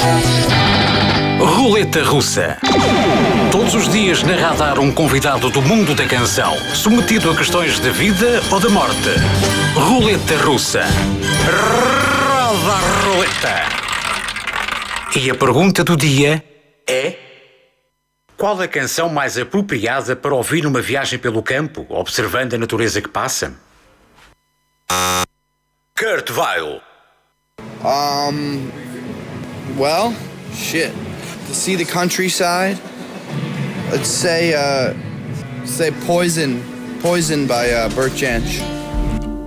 Roleta Russa. Todos os dias na Radar um convidado do mundo da canção, submetido a questões de vida ou de morte. Roleta Russa. Roda a roleta. E a pergunta do dia é: qual a canção mais apropriada para ouvir numa viagem pelo campo, observando a natureza que passa? Kurt Weill. Well, shit. To see the countryside, let's say Poison by Burt Jansch.